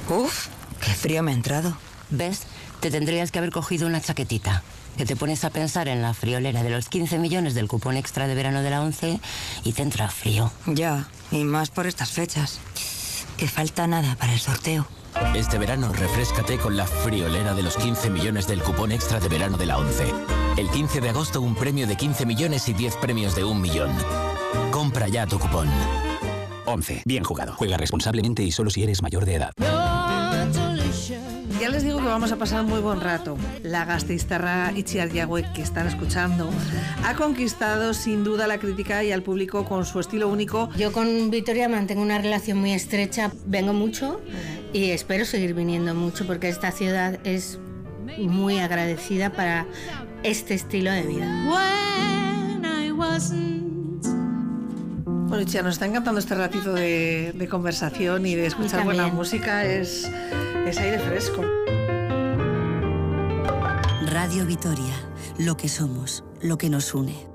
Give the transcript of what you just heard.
Uf, qué frío me ha entrado. ¿Ves? Te tendrías que haber cogido una chaquetita. Que te pones a pensar en la friolera de los 15 millones del cupón extra de verano de la ONCE y te entra frío. Ya, y más por estas fechas. Que falta nada para el sorteo. Este verano refréscate con la friolera de los 15 millones del cupón extra de verano de la ONCE. El 15 de agosto un premio de 15 millones y 10 premios de 1 millón. Compra ya tu cupón. ONCE. Bien jugado. Juega responsablemente y solo si eres mayor de edad. Ya les digo que vamos a pasar un muy buen rato. La gasteiztarra Itziar Yagüe, que están escuchando, ha conquistado sin duda la crítica y al público con su estilo único. Yo con Vitoria mantengo una relación muy estrecha, vengo mucho y espero seguir viniendo mucho porque esta ciudad es muy agradecida para este estilo de vida. Bueno, Itziar, nos está encantando este ratito de conversación y de escuchar buena música, es aire fresco. Radio Vitoria, lo que somos, lo que nos une.